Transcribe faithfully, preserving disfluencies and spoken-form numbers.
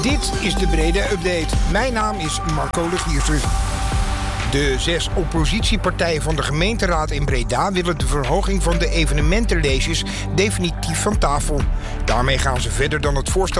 Dit is de Breda Update. Mijn naam is Marco de Gierser. De zes oppositiepartijen van de gemeenteraad in Breda willen de verhoging van de evenementenleges definitief van tafel. Daarmee gaan ze verder dan het voorstel